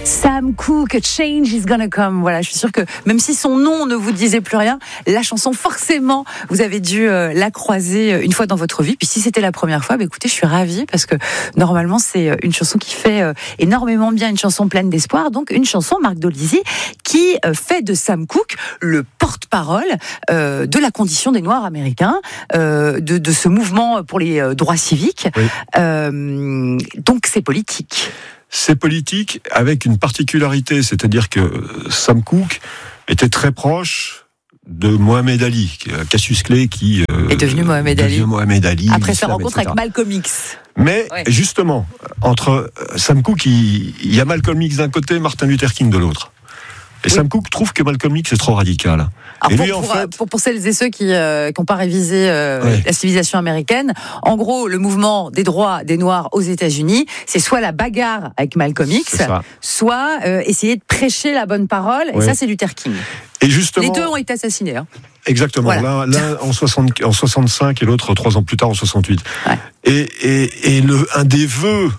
Sam Cooke, Change is Gonna Come. Voilà, je suis sûre que même si son nom ne vous disait plus rien, la chanson, forcément, vous avez dû la croiser une fois dans votre vie. Puis si c'était la première fois, écoutez, je suis ravie parce que normalement, c'est une chanson qui fait énormément bien, une chanson pleine d'espoir. Donc, une chanson, Marc Dolizzi, qui fait de Sam Cooke le porte-parole de la condition des Noirs américains, de ce mouvement pour les droits civiques. Oui. Donc, c'est politique. C'est politique avec une particularité, c'est-à-dire que Sam Cooke était très proche de Mohamed Ali, Cassius Clay qui est devenu Mohamed Ali. Après sa rencontre avec Malcolm X. Mais justement, entre Sam Cooke, il y a Malcolm X d'un côté, Martin Luther King de l'autre. Et Sam Cooke trouve que Malcolm X est trop radical. Alors pour celles et ceux qui n'ont pas révisé la civilisation américaine, en gros, le mouvement des droits des Noirs aux États-Unis, c'est soit la bagarre avec Malcolm X, soit essayer de prêcher la bonne parole. Et ça, c'est Luther King. Et justement, les deux ont été assassinés. Exactement. Voilà. L'un en 65 et l'autre 3 ans plus tard en 68. Ouais. Et un des vœux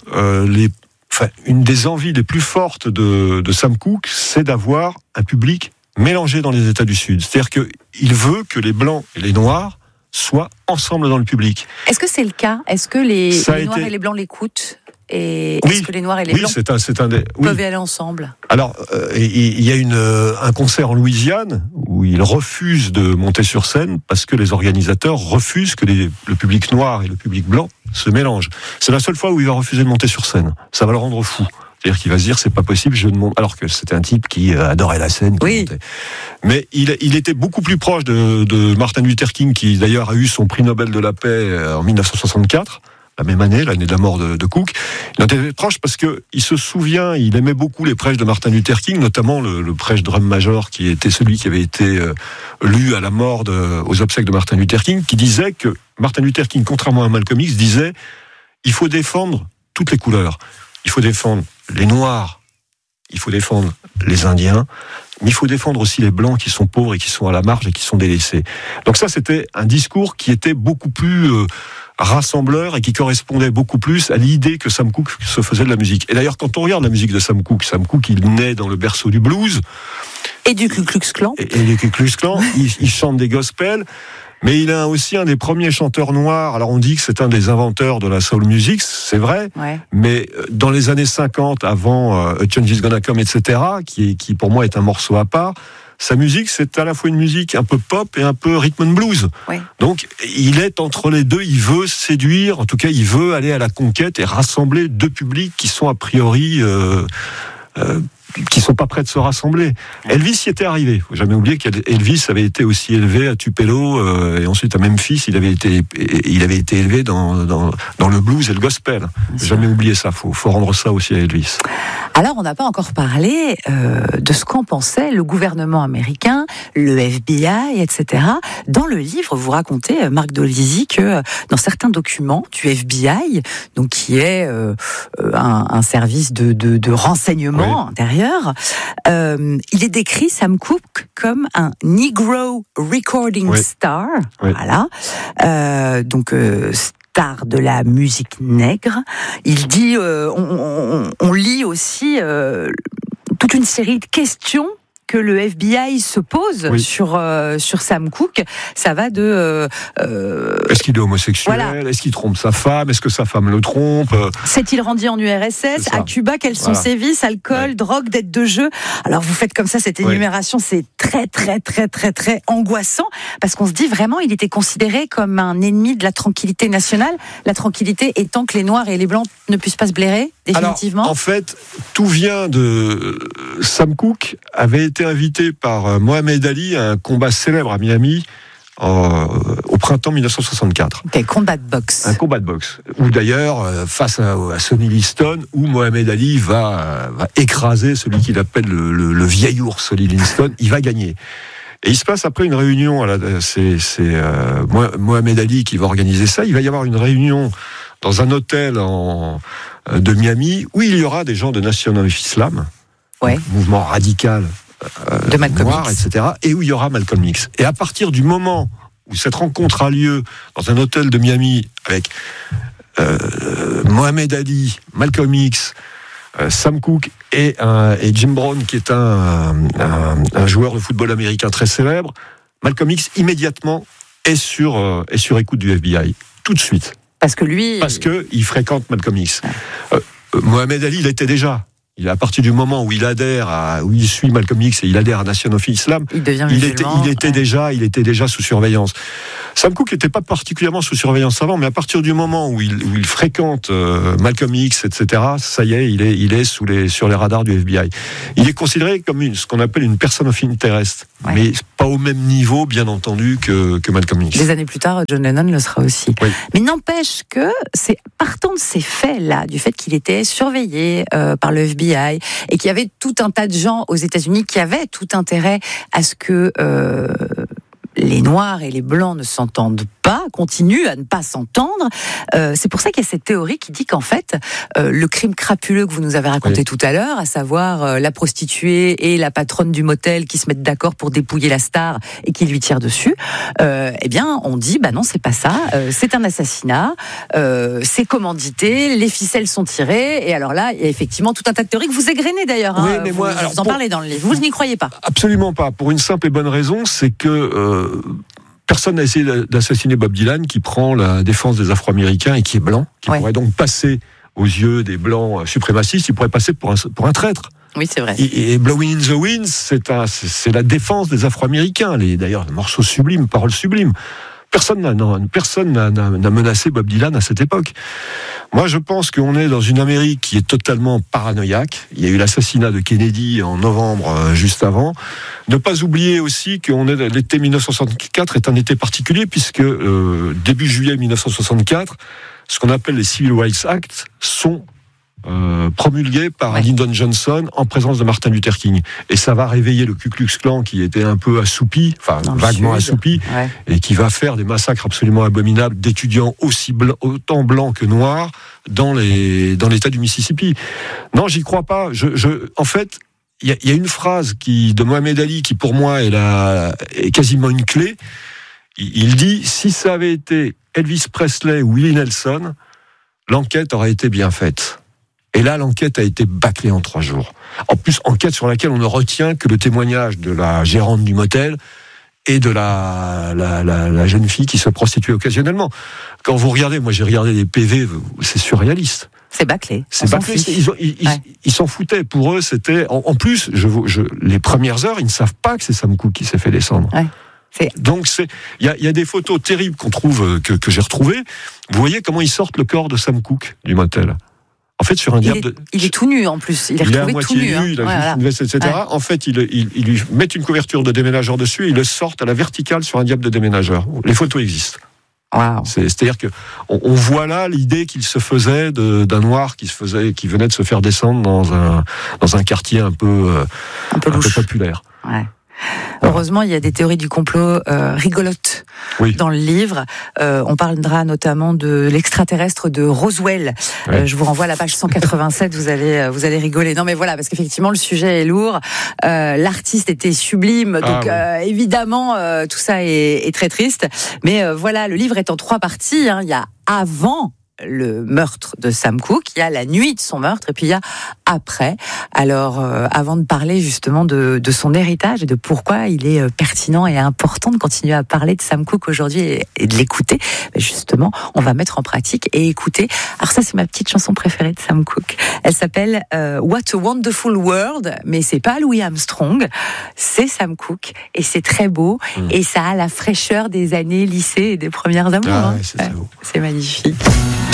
une des envies les plus fortes de Sam Cooke, c'est d'avoir un public mélangé dans les États du Sud. C'est-à-dire qu'il veut que les Blancs et les Noirs soient ensemble dans le public. Est-ce que c'est le cas ? Est-ce que les Noirs et les Blancs l'écoutent ? Et est-ce que les Noirs et les Blancs peuvent aller ensemble ? Alors, il y a un concert en Louisiane où ils refusent de monter sur scène parce que les organisateurs refusent que le public noir et le public blanc se mélangent. C'est la seule fois où il va refuser de monter sur scène. Ça va le rendre fou. C'est-à-dire qu'il va se dire, c'est pas possible, je ne monte. Alors que c'était un type qui adorait la scène. Mais il était beaucoup plus proche de Martin Luther King, qui d'ailleurs a eu son prix Nobel de la paix en 1964. La même année, l'année de la mort de Cooke. Il en était proche parce que il se souvient, il aimait beaucoup les prêches de Martin Luther King, notamment le prêche Drum Major, qui était celui qui avait été lu à la mort aux obsèques de Martin Luther King, qui disait que Martin Luther King, contrairement à Malcolm X, disait il faut défendre toutes les couleurs. Il faut défendre les Noirs, il faut défendre les Indiens, mais il faut défendre aussi les Blancs qui sont pauvres et qui sont à la marge et qui sont délaissés. Donc ça, c'était un discours qui était beaucoup plus rassembleur et qui correspondait beaucoup plus à l'idée que Sam Cooke se faisait de la musique. Et d'ailleurs, quand on regarde la musique de Sam Cooke, il naît dans le berceau du blues. Et du Ku Klux Klan. Et du Ku Klux Klan. Il chante des gospels. Mais il est aussi un des premiers chanteurs noirs. Alors on dit que c'est un des inventeurs de la soul music, c'est vrai. Ouais. Mais dans les années 50, avant A Change Is Gonna Come, etc., qui pour moi est un morceau à part, sa musique, c'est à la fois une musique un peu pop et un peu rhythm and blues. Ouais. Donc, il est entre les deux. Il veut séduire, en tout cas, il veut aller à la conquête et rassembler deux publics qui sont a priori qui sont pas prêts de se rassembler. Elvis y était arrivé. Faut jamais oublier qu'Elvis avait été aussi élevé à Tupelo et ensuite à Memphis. Il avait été élevé dans le blues et le gospel. Faut jamais oublier ça. Faut rendre ça aussi à Elvis. Alors, on n'a pas encore parlé de ce qu'en pensait le gouvernement américain, le FBI, etc. Dans le livre, vous racontez, Marc Dolizzi, que dans certains documents du FBI, donc qui est un service de renseignement intérieur, il est décrit, Sam Cooke, comme un Negro recording star. Oui. Voilà. Donc, star de la musique nègre. Il dit, on lit aussi toute une série de questions que le FBI se pose sur Sam Cooke. Ça va de... Est-ce qu'il est homosexuel ? Est-ce qu'il trompe sa femme ? Est-ce que sa femme le trompe ? S'est-il rendu en URSS ? À Cuba, quels sont ses vices ? Alcool, drogue, dette de jeu ? Alors vous faites comme ça cette énumération, c'est très très très très très angoissant, parce qu'on se dit vraiment, il était considéré comme un ennemi de la tranquillité nationale. La tranquillité étant que les Noirs et les Blancs ne puissent pas se blairer, définitivement. Alors, en fait, tout vient de... Sam Cooke avait été invité par Mohamed Ali à un combat célèbre à Miami au printemps 1964. Un combat de boxe. Un combat de boxe. Où d'ailleurs, face à Sonny Liston, où Mohamed Ali va écraser celui qu'il appelle le vieil ours Sonny Liston, il va gagner. Et il se passe après une réunion, c'est Mohamed Ali qui va organiser ça, il va y avoir une réunion dans un hôtel de Miami où il y aura des gens de Nation of Islam, mouvement radical, de Malcolm noir, X. etc., et où il y aura Malcolm X. Et à partir du moment où cette rencontre a lieu dans un hôtel de Miami avec Mohamed Ali, Malcolm X, Sam Cooke et Jim Brown, qui est un joueur de football américain très célèbre, Malcolm X immédiatement est sur écoute du FBI, tout de suite. Parce que il fréquente Malcolm X. Mohamed Ali, il était déjà. À partir du moment où il suit Malcolm X et il adhère à Nation of Islam, il était déjà sous surveillance. Sam Cooke n'était pas particulièrement sous surveillance avant, mais à partir du moment où il fréquente Malcolm X, etc., ça y est, il est sur les radars du FBI. Il est considéré comme ce qu'on appelle une person of interest, mais pas au même niveau, bien entendu, que Malcolm X. Des années plus tard, John Lennon le sera aussi. Oui. Mais n'empêche que c'est partant de ces faits-là, du fait qu'il était surveillé par le FBI, et qu'il y avait tout un tas de gens aux États-Unis qui avaient tout intérêt à ce que les Noirs et les Blancs ne s'entendent pas, continuent à ne pas s'entendre. C'est pour ça qu'il y a cette théorie qui dit qu'en fait, le crime crapuleux que vous nous avez raconté tout à l'heure, à savoir la prostituée et la patronne du motel qui se mettent d'accord pour dépouiller la star et qui lui tirent dessus, eh bien, on dit, non, c'est pas ça, c'est un assassinat, c'est commandité, les ficelles sont tirées, et alors là, il y a effectivement tout un tas de théories que vous égrenez d'ailleurs. Oui, mais vous en parlez dans le livre. Vous n'y croyez pas? Absolument pas. Pour une simple et bonne raison, c'est que personne n'a essayé d'assassiner Bob Dylan, qui prend la défense des Afro-Américains et qui est blanc, qui pourrait donc passer aux yeux des blancs suprémacistes, il pourrait passer pour un traître. Oui, c'est vrai. Et Blowing in the Wind, c'est la défense des Afro-Américains. D'ailleurs, un morceau sublime, paroles sublimes. Personne n'a menacé Bob Dylan à cette époque. Moi, je pense qu'on est dans une Amérique qui est totalement paranoïaque. Il y a eu l'assassinat de Kennedy en novembre, juste avant. Ne pas oublier aussi l'été 1964 est un été particulier, puisque début juillet 1964, ce qu'on appelle les Civil Rights Act sont promulgués par Lyndon Johnson en présence de Martin Luther King. Et ça va réveiller le Ku Klux Klan, qui était un peu assoupi, vaguement assoupi, et qui va faire des massacres absolument abominables d'étudiants autant blancs que noirs dans l'État du Mississippi. Non, j'y crois pas. En fait, il y a une phrase de Mohamed Ali qui, pour moi, est quasiment une clé. Il dit, si ça avait été Elvis Presley ou Willie Nelson, l'enquête aurait été bien faite. Et là, l'enquête a été bâclée en 3 jours. En plus, enquête sur laquelle on ne retient que le témoignage de la gérante du motel et de la jeune fille qui se prostituait occasionnellement. Quand vous regardez, moi j'ai regardé des PV, c'est surréaliste. C'est bâclé. C'est bâclé. Ils s'en foutaient. Pour eux, c'était... En plus, les premières heures, ils ne savent pas que c'est Sam Cooke qui s'est fait descendre. Ouais. Donc il y a des photos terribles qu'on trouve, que j'ai retrouvées. Vous voyez comment ils sortent le corps de Sam Cooke du motel. En fait, sur un diable il est tout nu en plus. Il est à moitié nu, il a juste une veste, etc. Ouais. En fait, ils lui mettent une couverture de déménageur dessus et ils le sortent à la verticale sur un diable de déménageur. Les photos existent. Wow. C'est-à-dire que on voit là l'idée qu'il se faisait d'un noir qui venait de se faire descendre dans un quartier un peu populaire. Ouais. Heureusement, il y a des théories du complot rigolotes dans le livre. On parlera notamment de l'extraterrestre de Roswell. Je vous renvoie à la page 187, vous allez rigoler. Non mais voilà, parce qu'effectivement, le sujet est lourd. L'artiste était sublime, donc évidemment, tout ça est très triste. Mais voilà, le livre est en 3 parties. Il y a avant le meurtre de Sam Cooke, il y a la nuit de son meurtre, et puis il y a après. Alors, avant de parler justement de son héritage et de pourquoi il est pertinent et important de continuer à parler de Sam Cooke aujourd'hui et de l'écouter, justement, on va mettre en pratique et écouter. Alors ça, c'est ma petite chanson préférée de Sam Cooke. Elle s'appelle What a Wonderful World, mais c'est pas Louis Armstrong, c'est Sam Cooke, et c'est très beau, et ça a la fraîcheur des années lycée et des premières amours. C'est beau. C'est magnifique.